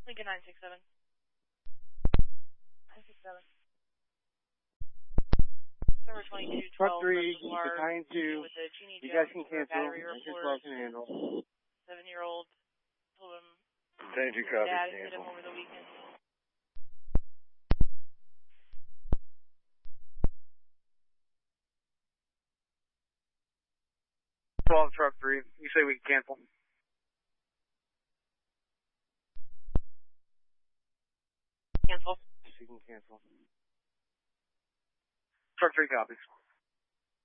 Lincoln 967. 967. Number 2212. Truck 3, behind 2. With the Genie You guys Jones can cancel. battery I just report. lost an handle. 7-year-old told him 22 copy. dad hit him over the weekend. Truck 3. You say we can cancel? Cancel. She can cancel. Truck 3 copies.